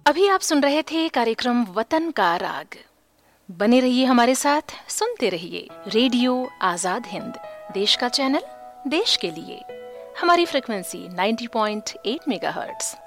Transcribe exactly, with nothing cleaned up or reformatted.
अभी आप सुन रहे थे कार्यक्रम वतन का राग। बने रहिए हमारे साथ, सुनते रहिए रेडियो आजाद हिंद, देश का चैनल, देश के लिए। हमारी फ्रिक्वेंसी नब्बे पॉइंट आठ मेगाहर्ट्ज।